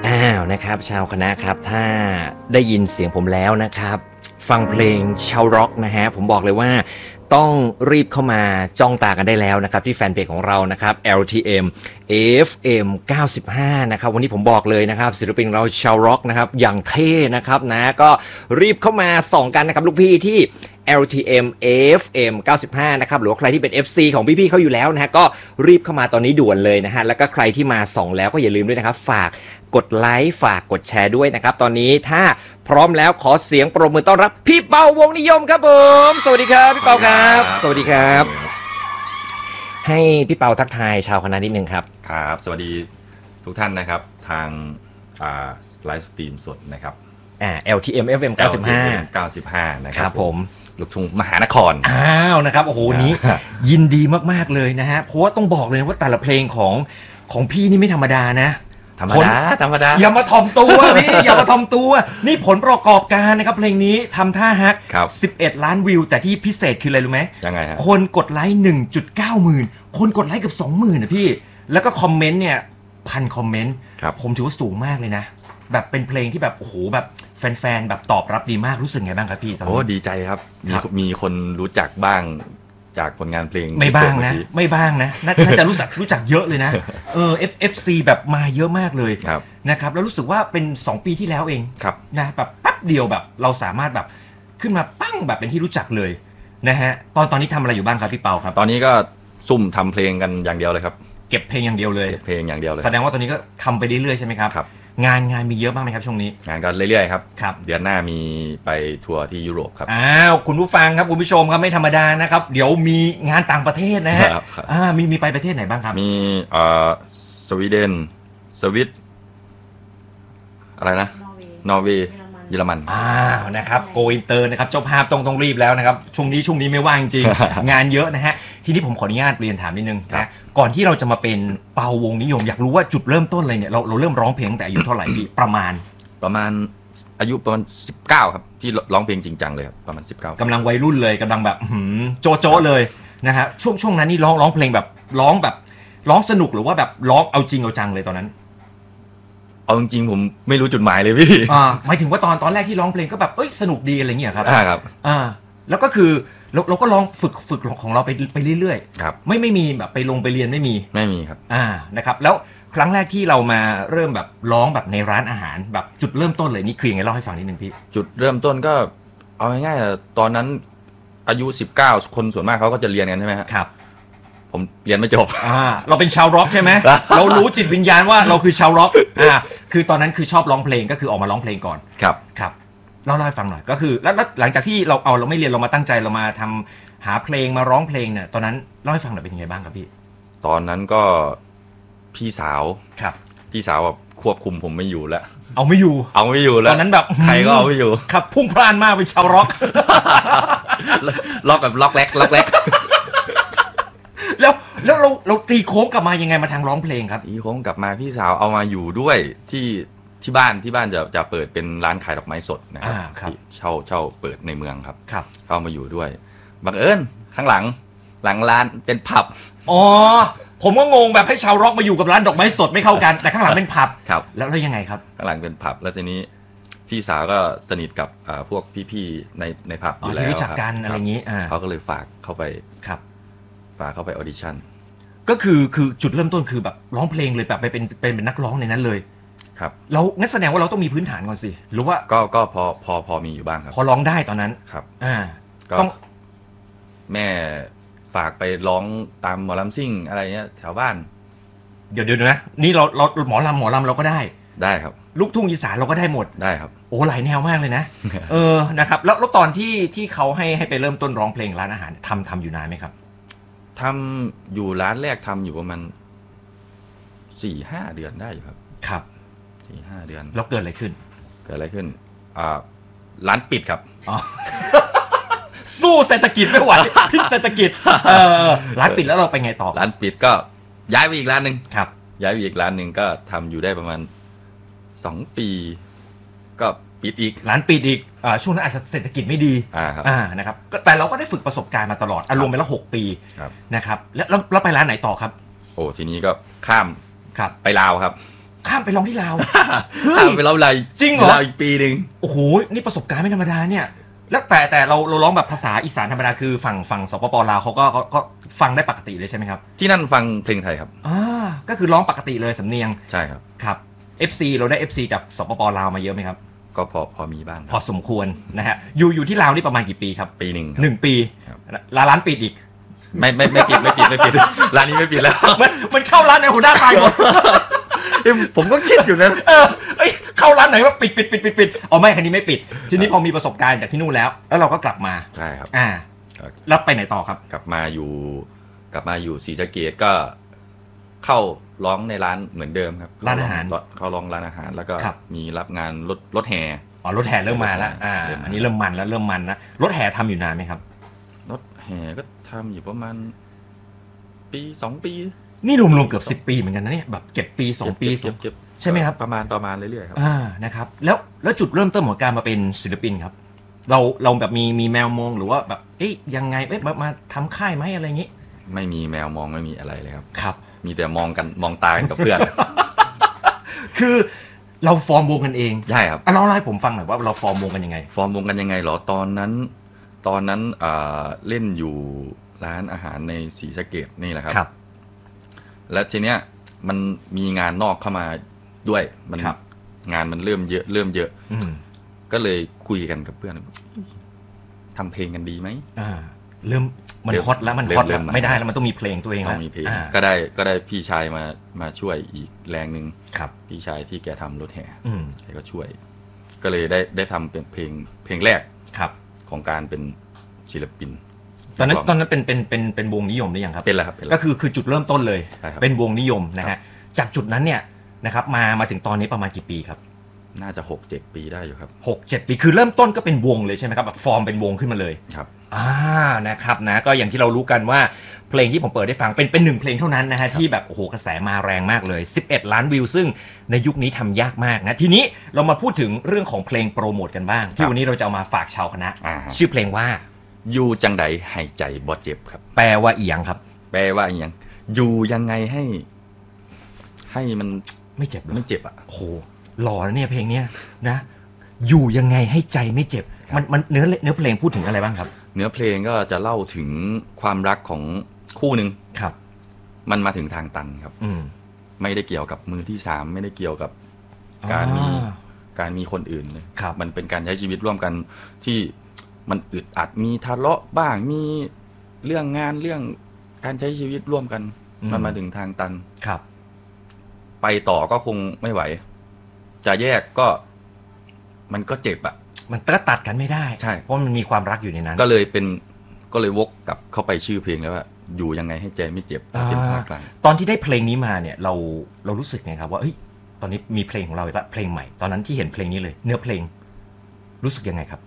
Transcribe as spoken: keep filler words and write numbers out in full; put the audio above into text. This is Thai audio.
อ้าวนะครับชาวคณะครับถ้าได้ยินเสียงผมแล้วนะครับฟังเพลงชาวร็อกนะฮะผมบอกเลยว่าต้องรีบเข้ามาจ้องตากันได้แล้วนะครับที่แฟนเพจของเรานะครับ แอล ที เอ็ม เอ เอฟ เอ็ม เก้าสิบห้านะครับวันนี้ผมบอกเลยนะครับศิลปินเราชาวร็อกนะครับอย่างเท่นะครับนะก็รีบเข้ามาส่องกันนะครับลูกพี่ที่ แอล ที เอ็ม เอ เอฟ เอ็ม เก้าสิบห้านะครับหรือว่าใครที่เป็น เอฟ ซี ของพี่ๆเขาอยู่แล้วนะฮะก็รีบเข้ามาตอนนี้ด่วนเลยนะฮะแล้วก็ใครที่มาส่องแล้วก็อย่าลืมด้วยนะครับฝากกดไลค์ฝากกดแชร์ด้วยนะครับตอนนี้ถ้าพร้อมแล้วขอเสียงปรบมือต้อนรับพี่เปาวงนิยมครับผมสวัสดีครับพี่เปาครับสวัสดีครับให้พี่เปาทักทายชาวคณะนิดนึงครับครับสวัสดีทุกท่านนะครับทางไลฟ์สตรีมสดนะครับอ่า แอล ที เอ็ม เอฟ เอ็ม เก้าสิบห้าเก้าสิบห้านะครับผมลูกทุ่งมหานครอ้าวนะครับโอ้โหนี้ยินดีมากๆเลยนะฮะเพราะว่าต้องบอกเลยว่าแต่ละเพลงของของพี่นี่ไม่ธรรมดานะธรรมดาธรรมดาอย่ามาถ่อมตัวพี่อย่ามาถ่อมตัวนี่ผลประกอบการนะครับเพลงนี้ทำท่าฮักสิบเอ็ดล้านวิวแต่ที่พิเศษคืออะไรรู้ไหมยังไงฮะคนกดไลค์ หนึ่งจุดเก้า หมื่นคนกดไลค์เกือบ สองหมื่นนะพี่แล้วก็คอมเมนต์เนี่ยพันคอมเมนต์ผมถือว่าสูงมากเลยนะแบบเป็นเพลงที่แบบโอ้โหแบบแฟนๆแบบตอบรับดีมากรู้สึกไงบ้างครับพี่ตอนนี้โอ้ดีใจครับมีมีคนรู้จักบ้างจากผลงานเพลงไม่บ้างนะไม่บ้างนะน่าจะรู้จักรู้จักเยอะเลยนะเออ เอฟ เอฟ ซี แบบมาเยอะมากเลยนะครับแล้วรู้สึกว่าเป็นสองปีที่แล้วเองนะแบบแป๊บเดียวแบบเราสามารถแบบขึ้นมาปั้งแบบเป็นที่รู้จักเลยนะฮะตอนตอนนี้ทำอะไรอยู่บ้างครับพี่เปาครับตอนนี้ก็ซุ่มทำเพลงกันอย่างเดียวเลยครับเก็บเพลงอย่างเดียวเลยเก็บเพลงอย่างเดียวเลยแสดงว่าตอนนี้ก็ทำไปเรื่อยๆใช่ไหมครับครับงานงานมีเยอะบ้างไหมครับช่วงนี้งานก็เรื่อยๆครับครับเดือนหน้ามีไปทัวร์ที่ยุโรปครับอ้าวคุณผู้ฟังครับคุณผู้ชมครับไม่ธรรมดานะครับเดี๋ยวมีงานต่างประเทศนะฮะอ่ามีมีไปประเทศไหนบ้างครับมีเอ่อสวีเดนสวิตอะไรนะนอร์เวย์เยอรมันอ้าวนะครับโกอินเตอร์นะครับเจ้าภาพต้องต้องรีบแล้วนะครับช่วงนี้ช่วงนี้ไม่ว่างจริง งานเยอะนะฮะทีนี้ผมขออนุญาตเรียนถามนิดนึงนะก่อนที่เราจะมาเป็นเปาวงนิยมอยากรู้ว่าจุดเริ่มต้นเลยเนี่ยเราเราเริ่มร้องเพลงแต่อายุเท่าไหร่พี่ประมาณประมาณอายุประมาณสิบเก้าครับที่ร้องเพลงจริงจังเลยครับประมาณสิบเก้ากำลังวัยรุ่นเลยกำลังแบบโจ๊ะโจ๊ะเลยนะฮะช่วงช่วงนั้นนี่ร้องร้องเพลงแบบร้องแบบร้องสนุกหรือว่าแบบร้องเอาจริงเอาจังเลยตอนนั้นเอาจริงๆผมไม่รู้จุดหมายเลยพี่อ่าหมายถึงว่าตอนตอนแรกที่ร้องเพลงก็แบบเอ้ยสนุกดีอะไรเงี้ยครับอ่าครับอ่าแล้วก็คือเราเราก็ลองฝึกฝึกของเราไปไปเรื่อยๆครับไม่ไม่มีแบบไปลงไปเรียนไม่มีไม่มีครับอ่านะครับแล้วครั้งแรกที่เรามาเริ่มแบบร้องแบบในร้านอาหารแบบจุดเริ่มต้นเลยนี่คือยังไงเล่าให้ฟังนิดนึงพี่จุดเริ่มต้นก็เอาง่ายๆตอนนั้นอายุสิบเก้าคนส่วนมากเขาก็จะเรียนกันใช่ไหมครับผมเรียนไม่จบอ่าเราเป็นชาวร็อกใช่ไหม เรารู้จิตวิญญาณว่าเราคือชาวร็อกอ่าคือตอนนั้นคือชอบร้องเพลงก็คือออกมาร้องเพลงก่อนครับครับเล่าให้ฟังหน่อยก็คือแล้วหลังจากที่เราเอาเราไม่เรียนเรามาตั้งใจเรามาทำหาเพลงมาร้องเพลงเนี่ยตอนนั้นเล่าให้ฟังหน่อยเป็นยังไงบ้างครับพี่ตอนนั้นก็พี่สาวครับพี่สาวแบบควบคุมผมไม่อยู่แล้วเอาไม่อยู่เอาไม่อยู่แล้วตอนนั้นแบบใครก็เอาไม่อยู่ครับพุ่งพล่านมากเป็นชาวร็อกล็อกแบบล็อกแรกล็อกแรกแล้วแล้วเราเราตีโค้งกลับมายังไงมาทางร้องเพลงครับตีโค้งกลับมาพี่สาวเอามาอยู่ด้วยที่ที่บ้านที่บ้านจะจะเปิดเป็นร้านขายดอกไม้สดนะครับเช่าเช่าเปิดในเมืองครับครับเข้ามาอยู่ด้วยบังเอิญข้างหลังหลังร้านเป็นผับอ๋อผมก็งงแบบให้ชาวร็อกมาอยู่กับร้านดอกไม้สดไม่เข้ากันแต่ข้างหลังเป็นผับครับแล้วแล้วยังไงครับข้างหลังเป็นผับแล้วทีนี้พี่สาวก็สนิทกับพวกพี่ๆในในผับอยู่แล้วรู้จักกันอะไรอย่างนี้เขาก็เลยฝากเข้าไปครับฝากเข้าไปออดิชั่นก็คือคือจุดเริ่มต้นคือแบบร้องเพลงเลยแบบไปเป็นเป็นเป็นนักร้องในนั้นเลยครับเรางั้นแสดงว่าเราต้องมีพื้นฐานก่อนสิหรือว่าก็ก็พอพอพอมีอยู่บ้างครับพอร้องได้ตอนนั้นครับอ่าต้องแม่ฝากไปร้องตามหมอลำซิ่งอะไรเงี้ยแถวบ้านเดี๋ยวเดี๋ยวนะนี่เราเราหมอลำหมอลำเราก็ได้ได้ครับลูกทุ่งอีสานเราก็ได้หมดได้ครับโอ้หลายแนวมากเลยนะ เออนะครับแล้วแล้วตอนที่ที่เขาให้ให้ไปเริ่มต้นร้องเพลงร้านอาหารทำทำอยู่นานไหมครับทำอยู่ร้านแรกทำอยู่ประมาณสี่ห้าเดือนได้อยู่ครับครับสี่ห้าเดือนแล้วเกิดอะไรขึ้นเกิดอะไรขึ้นอ่าร้านปิดครับอ๋อ สู้เศรษฐกิจไม่ไหวพิษเศรษฐกิจเออร้านปิดแล้วเราไปไงต่อร้านปิดก็ย้ายไปอีกร้านหนึ่งครับย้ายไปอีกร้านหนึ่งก็ทำอยู่ได้ประมาณสองปีก็ปิดอีกร้านปิดอีกอ่าช่วงนั้นอาจจะเศรษฐกิจไม่ดีอ่าครับอ่านะครับแต่เราก็ได้ฝึกประสบการณ์มาตลอดอารวมไปแล้วหกปีนะครับแล้วแล้วไปร้านไหนต่อครับโอ้ทีนี้ก็ข้ามครับไปลาวครับข้ามไปร้องที่ลาวข้ามไปร้องลาวจริงเหรอลาวอีกปีหนึ่งโอ้โหนี่ประสบการณ์ไม่ธรรมดาเนี่ยแล้วแต่แต่เราเราร้องแบบภาษาอีสานธรรมดาคือฝั่งฝั่งสปปลาวเขาก็เขาก็ฟังได้ปกติเลยใช่ไหมครับที่นั่นฟังเพลงไทยครับอ่าก็คือร้องปกติเลยสำเนียงใช่ครับครับ เอฟ ซี เราได้ เอฟ ซี จากสปปลาวมาเยอะไหมครับก็พอพอมีบ้างคพอรับสมควรนะฮะอยู่อยู่ที่ลาวนี่ประมาณกี่ปีครับปีหนึ่งครับหนึ่งปีครับร้านร้านปิดอีกไม่ไม่ไม่ปิดไม่ปิดไม่ปิดร้านนี้ไม่ปิดแล้วมันมันเข้าร้านไหนหัวหน้าตายหมดผมก็คิดอยู่นะเออเอ้ยเข้าร้านไหนว่าปิดปิดปิดปิดปิดอ๋อไม่คันนี้ไม่ปิด ทีนี้พอมีประสบการณ์จากที่นู่นแล้ว แล้วเราก็กลับมาใช่ครับอ่าแล้วไปไหนต่อครับกลับมาอยู่กลับมาอยู่ศรีสะเกษก็เข้าร้องในร้านเหมือนเดิมครับร้านอาหารเข้าร้องร้านอาหารแล้วก็ครับมีรับงานรถรถแห่อ๋อรถแห่เริ่มมาแล้วอ่าเริ่มมาอันนี้เริ่มมันแล้วเริ่มมันนะรถแห่ทำอยู่นานไหมครับรถแห่ก็ทำอยู่ประมาณปีสองปีนี่รวมๆเกือบสิบปีเหมือนกันนะเนี่ยแบบเก็บปีสองปีเก็บเก็บใช่ไหมครับประมาณประมาณเรื่อยๆครับอ่านะครับแล้วแล้วจุดเริ่มต้นของการมาเป็นศิลปินครับ เราเราแบบมีมีแมวมองหรือว่าแบบเอ๊ยยังไงเอ๊ะมามาทำค่ายไหมอะไรอย่างงี้ไม่มีแมวมองไม่มีอะไรเลยครับครับมีแต่มองกันมองตากันกับเพื่อนคือเราฟอร์มวงกันเองใช่ครับอ่ะลองเล่าให้ผมฟังหน่อยว่าเราฟอร์มวงกันยังไงฟอร์มวงกันยังไงเหรอตอนนั้น ตอนนั้นอ่าเล่นอยู่ร้านอาหารในศรีสะเกษนี่แหละครับครับแล้วทีเนี้ยมันมีงานนอกเข้ามาด้วยมันครับงานมันเริ่มเยอะเริ่มเยอะอืมก็เลยคุยกันกับเพื่อนทำเพลงกันดีไหมอ่าเริ่มมันเริ่มฮอตแล้วมันเริ่ฮมอตแล้วเริ่มมาไม่ได้แล้วมันต้องมีเพลงตัวเองต้แล้อวงมีเพลงอ่าก็ได้ก็ได้พี่ชายมามาช่วยอีกแรงหนึ่งครับพี่ชายที่แกทำรถแห่อืมแกก็ช่วย ก็เลยได้ได้ทำเป็นเพลงเพลงแรกครับของการเป็นศิลปินตอนนั้นกร้งตอนนั้นเป็นเป็นเป็นเป็นวงนิยมหรือยังครับเป็นแล้วครับเป็นแล้วก็คือคือจุดเริ่มต้นเลยใช่ครับเป็นวงนิยมนะฮะจากจุดนั้นเนี่ยนะครับมามาถึงตอนนี้ประมาณกี่ปีครับน่าจะหกเจ็ดปีได้อยู่ครับหกเจ็ดปีคือเริ่มต้นก็เป็นวงเลยใช่ไหมครับแบบฟอร์มเป็นวงขึ้นมาเลยครับอ่านะครับนะก็อย่างที่เรารู้กันว่าเพลงที่ผมเปิดได้ฟังเป็นเป็นหนึ่งเพลงเท่านั้นนะฮะที่แบบโอ้โหกระแสมาแรงมากเลยสิบเอ็ดล้านวิวซึ่งในยุคนี้ทำยากมากนะทีนี้เรามาพูดถึงเรื่องของเพลงโปรโมทกันบ้าง ที่วันนี้เราจะเอามาฝากชาวคณะอ่าฮะชื่อเพลงว่าอยู่จังใดหายใจบ่เจ็บครับแปลว่าอีหยังครับแปลว่าอย่างอยู่ยังไงให้ ให้มันไม่เจ็บเหรอไม่เจ็บอ่ะโอ้โหหล่อนะเนี่ยเพลงเนี้ยนะอยู่ยังไงให้ใจไม่เจ็บครับมันมันเนื้อเนื้อเพลงพูดถึงอะไรบ้างครับเนื้อเพลงก็จะเล่าถึงความรักของคู่หนึ่งครับมันมาถึงทางตันครับอืมไม่ได้เกี่ยวกับมือที่สามไม่ได้เกี่ยวกับการมีอ่าการมีคนอื่นเลยครับมันเป็นการใช้ชีวิตร่วมกันที่มันอึดอัดมีทะเลาะบ้างมีเรื่องงานเรื่องการใช้ชีวิตร่วมกัน มันมาถึงทางตันครับไปต่อก็คงไม่ไหว จะแยกก็ มันก็เจ็บอ่ะมันก็ตัดกันไม่ได้ใช่เพราะมันมีความรักอยู่ในนั้นก็เลยเป็นก็เลยวกกลับเข้าไปชื่อเพลงแล้วว่าอยู่ยังไงให้ใจไม่เจ็บถ้าเป็นภาคกลางตอนที่ได้เพลงนี้มาเนี่ยเราเรารู้สึกไงครับว่าเฮ้ยตอนนี้มีเพลงของเราอีกแล้วเพลงใหม่ตอนนั้นที่เห็นเพลงนี้เลย เนื้อเพลงรู้สึกยังไงครับ